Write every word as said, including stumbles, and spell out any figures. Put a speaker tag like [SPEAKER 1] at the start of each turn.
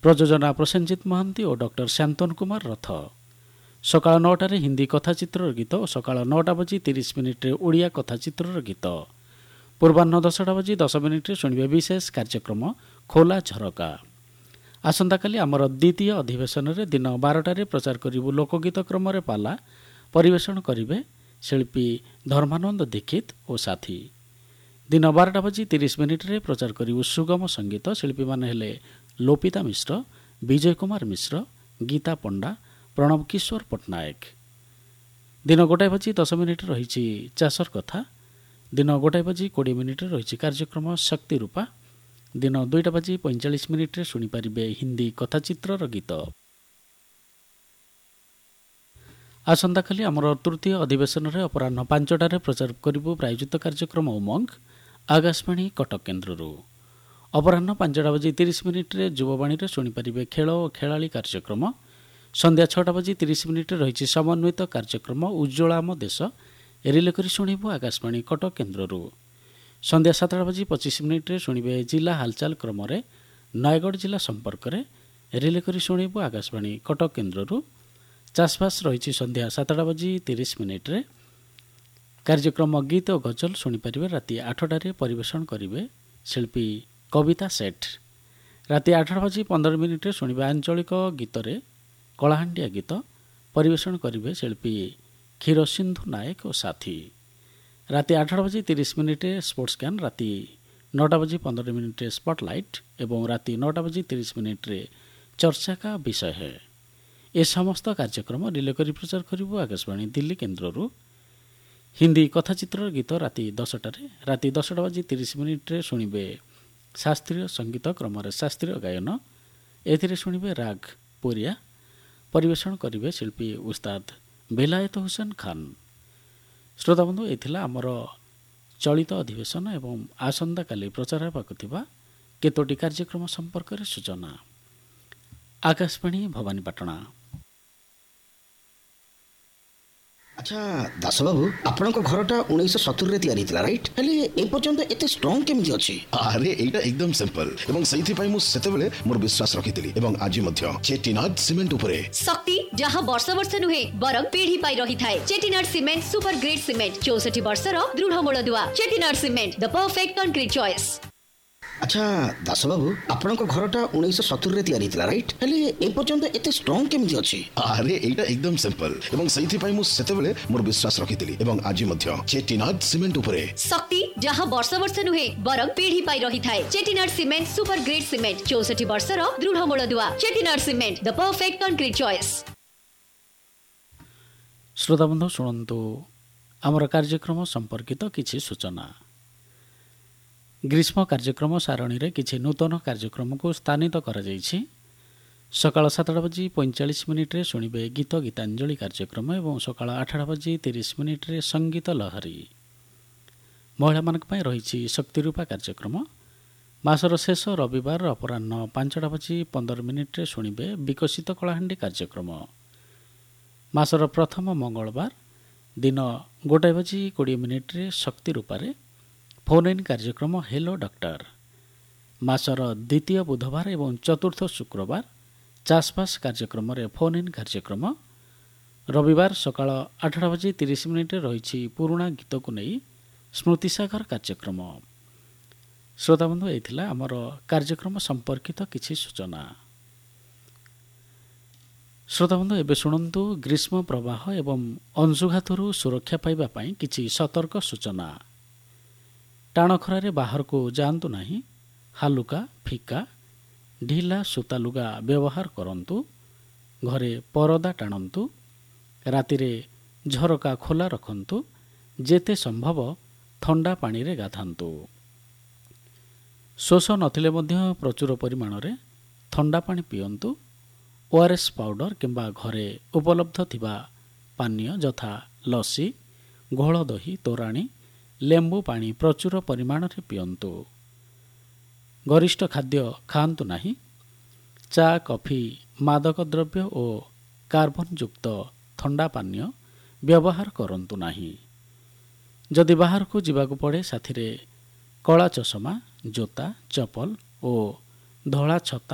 [SPEAKER 1] प्रयोजना प्रसेनजित महांती और डॉक्टर शांतन कुमार रथ। सकाळ नौटार हिंदी कथाचित्र गीत और सकाळ नौटा बजी तीस मिनिट्रे ओडिया कथाचित्र गीत। पूर्वाह्न दसटा बजी दस मिनिट्रे शुणिबे विशेष कार्यक्रम खोला झरका। आसंताकाली आमर द्वितीय अधिवेशन में दिन बारटार प्रचार करिबु लोकगीत क्रम पाला परिवेषण करिबे शिल्पी धर्मानंद दीक्षित और साथी। दिन बारटा बजी तीस मिनिट्रे प्रचार करिबु सुगम संगीत। शिल्पी माने हेले लोपिता मिश्र, विजय कुमार मिश्र, गीता पंडा, प्रणव किशोर पट्टनायक। दिन गोटाए बजी दस मिनिट रही चाषर कथा। दिन गोटाए बजी कोड़े मिनिट रही कार्यक्रम शक्ति रूपा। दिन दुईटा बजी पैंचाश मिनिट्रे शुणिपारे हिंदी कथाचित्र गीत। आसंताकाली आमर तृतीय अधिवेशन में अपराह्न पांचटार प्रचार करिबु प्रायोजित कार्यक्रम उमंग आकाशवाणी कटक केन्द्ररू। अपराह्न पांचटा बजी तीस मिनिट्रे युववाणी शुणिपारे खेल और खेलाड़ी कार्यक्रम। संध्या छटा बजी तीस मिनिट रही समन्वित कार्यक्रम उज्ज्वलाम देश रिले करी शुणिबु आकाशवाणी कटक केन्द्ररू। संध्या सातटा बजी पच्चीस मिनिट्रे शुणिबे जिला हालचाल क्रम नयगढ़ जिला संपर्क में रिले करी शुणिबु आकाशवाणी कटक केन्द्ररू। चाषबास रही संध्या सातटा बजी तीस मिनिट्रे कार्यक्रम गीत और गजल शुणिपारे। राति आठटार परिवेषण करिबे शिल्पी कविता सेठ। राति आठटा बजी पंद्रह मिनिट्रे शुणिबे आंचलिक गीतरे कलाहांडिया गीत परिवेषण करिबे शिल्पी क्षीरसिंधु नायक और साथी। राति आठटा बजी तीस मिनिट स्पोर्ट्स कैन। राति नौटा बजी पंद्रह मिनिट स्पॉटलाइट एवं राति नौटा बजी तीस मिनिट चर्चा का विषय है। ए समस्त कार्यक्रम रिले करी प्रचार करिबु आकाशवाणी दिल्ली केन्द्ररू। हिंदी कथाचित्र गीत राति दसटार। राति दसटा बजी तीस मिनिट शुणिबे शास्त्रीय संगीत क्रम शास्त्रीय गायन। एथिरे शुणिबे राग पोरिया परिवेषण करिबे शिल्पी उस्ताद बेलायत हुसैन खान। श्रोता बंधु एथिला आमर चलित अधिवेशन एवं आसंता काली प्रचार हेबाकु थिबा केतोटी कार्यक्रम संपर्क में सूचना। आकाशवाणी भवानीपाटना।
[SPEAKER 2] अच्छा दास बाबू आपण घरटा उन्नीस सत्तरी तैयारी राइट हेले ए पर्यंत एते स्ट्रांग केमि अछि?
[SPEAKER 3] अरे एटा एकदम सिंपल एवं सही पई मु सेतेबेले मोर विश्वास रखितिली एवं आज मध्य चेटीनाड सीमेंट उपरे
[SPEAKER 4] शक्ति जहां वर्ष वर्ष नुहे बरम पीढ़ी पाई रही थाए। Chettinad cement super grade cement चौसठ वर्ष रो दृढ़ मूलदुआ। Chettinad cement the perfect concrete choice.
[SPEAKER 2] अच्छा दास बाबू आपण घरटा उन्नीस सत्तरी तैयारी राइट हेले ए पर्यंत एते स्ट्रांग केमि अछि?
[SPEAKER 3] अरे एटा एकदम सिंपल एवं सही पई मु सेतेबेले मोर विश्वास रखितिली एवं आज मध्य चेटीनाड सीमेंट उपरे
[SPEAKER 4] शक्ति जहां वर्ष वर्ष नुहे बरम पीढ़ी पाई रही थाए। Chettinad cement super grade cement चौसठ वर्ष रो दृढ़ मूलदुआ। Chettinad cement the perfect concrete choice.
[SPEAKER 1] श्रोता बंधु शुणन्तु आमर कार्यक्रम संपर्कित किछि सूचना। ग्रीष्म कार्यक्रम सारणी रे किछि नूतन कार्यक्रम को स्थानित करा जायछि। सकाळ सातटा बजी पैंचाश मिनिट रे शुणिबे गीत गीतांजलि कार्यक्रम एवं सकाळ आठटा बजी तीस मिनिट रे संगीत लहरी। महिला मानक पई रहिछि शक्ति रूपा कार्यक्रम। मासर शेष रविवार अपराह्न पांचटा बजी पंद्रह मिनिट रे शुणिबे विकसित कलाहांडी कार्यक्रम। मासर प्रथम मंगलवार दिन गोटाए बजी कोड़े मिनिट रे शक्ति रूपारे फोन इन कार्यक्रम हेलो डॉक्टर। मासर द्वितीय बुधवार एवं चतुर्थ शुक्रवार चाषबास कार्यक्रम रे फोन इन कार्यक्रम। रविवार सकाळ आठटा बजी तीस मिनिट रही पुराणा गीत को नहीं स्मृतिसागर कार्यक्रम। श्रोता बंधु एथिला आमर कार्यक्रम संपर्कित किछि सूचना। श्रोता बंधु एबे शुणन्तु ग्रीष्म प्रवाह एवं अंशुघातरू सुरक्षा पाइबा पई किछि सतर्क सूचना। टाण खरारे बाहर को जातु नहीं। हालुका फिका ढिला सूता लुगा व्यवहार करंतु। घरे परदा टाणंतु। रातिरे झरका खोला रखंतु। जेते संभव ठंडा पानी रे गाधांतु। शोष नथिले मध्य प्रचुर परिमाण रे ठंडा पानी पियंतु। ओआरएस पाउडर किंबा घरे उपलब्ध थिबा पानीय जथा लस्सी घोल दही तोराणी लेंबू पानी प्रचुर परिमाण रे पियंतु। गरिष्ठ खाद्य खाआंतु नाही। चा कॉफी मादक द्रव्य और कार्बन युक्त ठंडा पानीय व्यवहार करंतु नाही। जदि बाहर को जीवाकु पड़े साथी रे कला चषमा जोता चपल और धला छता